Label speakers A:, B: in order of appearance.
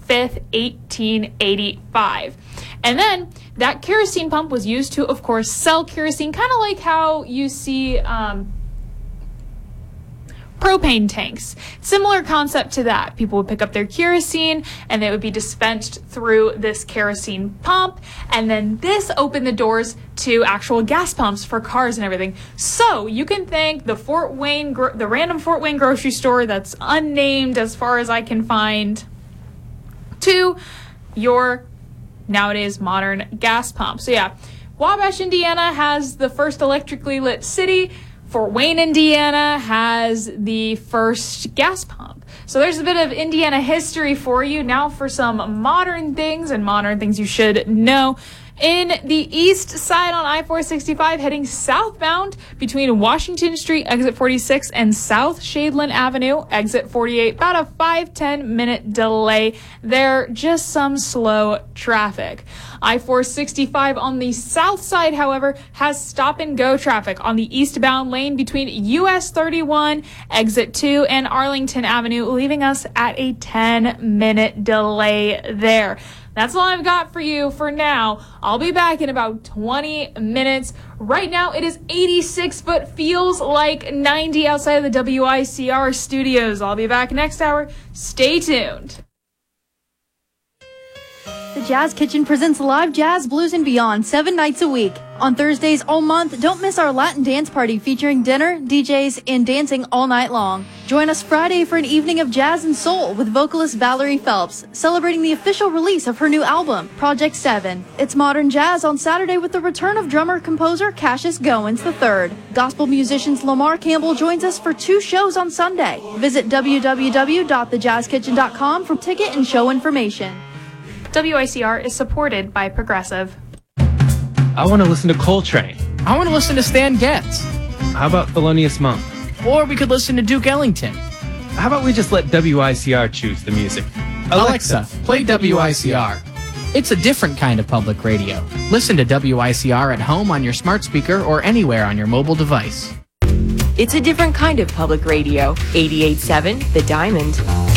A: 5th, 1885. And then that kerosene pump was used to, of course, sell kerosene, kind of like how you see propane tanks. Similar concept to that. People would pick up their kerosene and they would be dispensed through this kerosene pump, and then this opened the doors to actual gas pumps for cars and everything. So you can thank the random Fort Wayne grocery store that's unnamed as far as I can find to your nowadays modern gas pump. So yeah, Wabash, Indiana has the first electrically lit city. Fort Wayne, Indiana has the first gas pump. So there's a bit of Indiana history for you. Now for some modern things and modern things you should know. In the east side on I-465 heading southbound between Washington Street, exit 46, and South Shadeland Avenue, exit 48. About a 5-10 minute delay there, just some slow traffic. I-465 on the south side, however, has stop and go traffic on the eastbound lane between US 31, exit 2, and Arlington Avenue, leaving us at a 10-minute delay there. That's all I've got for you for now. I'll be back in about 20 minutes. Right now it is 86, but feels like 90 outside of the WICR studios. I'll be back next hour. Stay tuned.
B: The Jazz Kitchen presents live jazz, blues, and beyond 7 nights a week. On Thursdays all month, don't miss our Latin dance party featuring dinner, DJs, and dancing all night long. Join us Friday for an evening of jazz and soul with vocalist Valerie Phelps, celebrating the official release of her new album, Project 7. It's modern jazz on Saturday with the return of drummer-composer Cassius Goins III. Gospel musicians Lamar Campbell joins us for 2 shows on Sunday. Visit www.thejazzkitchen.com for ticket and show information.
A: WICR is supported by Progressive.
C: I want to listen to Coltrane.
D: I want to listen to Stan Getz.
C: How about Thelonious Monk?
D: Or we could listen to Duke Ellington.
C: How about we just let WICR choose the music?
D: Alexa, play WICR. It's a different kind of public radio. Listen to WICR at home on your smart speaker or anywhere on your mobile device.
E: It's a different kind of public radio. 88.7 The Diamond.